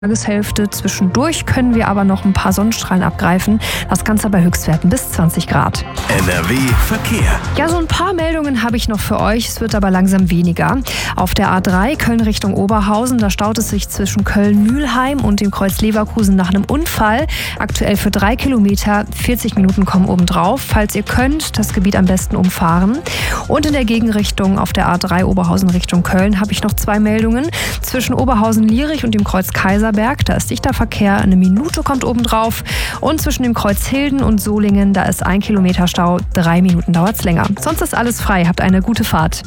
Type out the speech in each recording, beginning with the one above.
Tageshälfte. Zwischendurch können wir aber noch ein paar Sonnenstrahlen abgreifen. Das Ganze bei Höchstwerten bis 20 Grad. NRW Verkehr. Ja, so ein paar Meldungen habe ich noch für euch. Es wird aber langsam weniger. Auf der A3 Köln Richtung Oberhausen, da staut es sich zwischen Köln-Mülheim und dem Kreuz Leverkusen nach einem Unfall. Aktuell für 3 Kilometer, 40 Minuten kommen obendrauf. Falls ihr könnt, das Gebiet am besten umfahren. Und in der Gegenrichtung auf der A3 Oberhausen Richtung Köln habe ich noch 2 Meldungen. Zwischen Oberhausen-Lierich und dem Kreuz Kaiserberg, da ist dichter Verkehr, eine Minute kommt obendrauf. Und zwischen dem Kreuz Hilden und Solingen, da ist 1 Kilometer Stau, 3 Minuten dauert es länger. Sonst ist alles frei, habt eine gute Fahrt.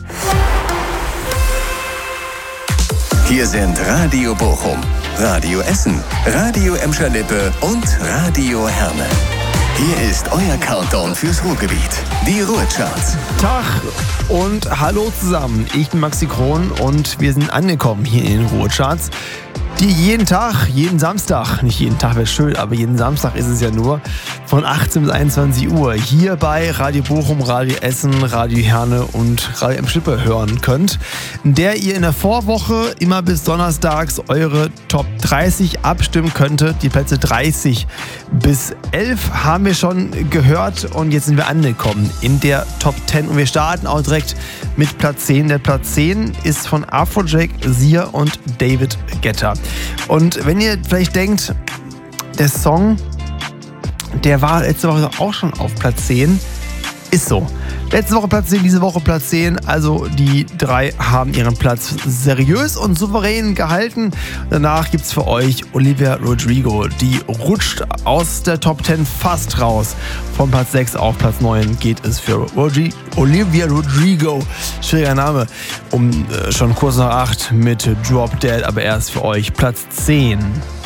Hier sind Radio Bochum, Radio Essen, Radio Emscher-Lippe und Radio Herne. Hier ist euer Countdown fürs Ruhrgebiet, die Ruhrcharts. Tag und hallo zusammen, ich bin Maxi Kron und wir sind angekommen hier in den Ruhrcharts, die jeden Tag, jeden Samstag, nicht jeden Tag wäre schön, aber jeden Samstag ist es ja nur, von 18 bis 21 Uhr hier bei Radio Bochum, Radio Essen, Radio Herne und Radio Emscher-Lippe hören könnt, in der ihr in der Vorwoche immer bis donnerstags eure Top 30 abstimmen könntet. Die Plätze 30 bis 11 haben wir schon gehört und jetzt sind wir angekommen in der Top 10 und wir starten auch direkt mit Platz 10. Der Platz 10 ist von Afrojack, Sia und David Guetta. Und wenn ihr vielleicht denkt, der Song, der war letzte Woche auch schon auf Platz 10, ist so. Letzte Woche Platz 10, diese Woche Platz 10, also die 3 haben ihren Platz seriös und souverän gehalten. Danach gibt's für euch Olivia Rodrigo, die rutscht aus der Top 10 fast raus. Von Platz 6 auf Platz 9 geht es für Olivia Rodrigo, schwieriger Name, schon kurz nach 8 mit Drop Dead, aber erst für euch Platz 10.